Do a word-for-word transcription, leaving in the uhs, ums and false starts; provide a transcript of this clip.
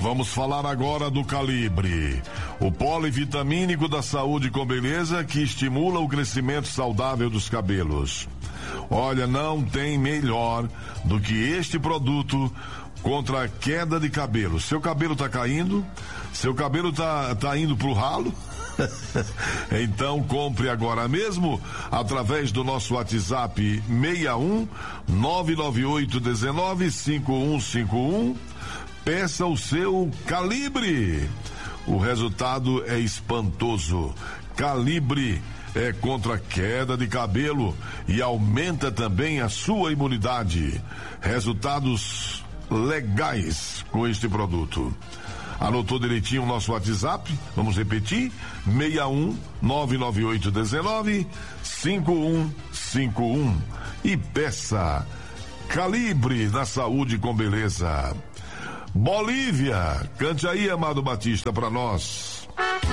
vamos falar agora do Calibre, o polivitamínico da saúde com beleza que estimula o crescimento saudável dos cabelos. Olha, não tem melhor do que este produto contra a queda de cabelo. Seu cabelo tá caindo? Seu cabelo tá, tá indo pro ralo? Então compre agora mesmo através do nosso WhatsApp seis um nove nove oito um nove cinco um cinco um. Peça o seu Calibre. O resultado é espantoso. Calibre é contra a queda de cabelo e aumenta também a sua imunidade. Resultados legais com este produto. Anotou direitinho o nosso WhatsApp? Vamos repetir? seis um nove nove oito um nove cinco um cinco um. E peça Calibre na saúde com beleza. Bolívia, cante aí, Amado Batista, pra nós.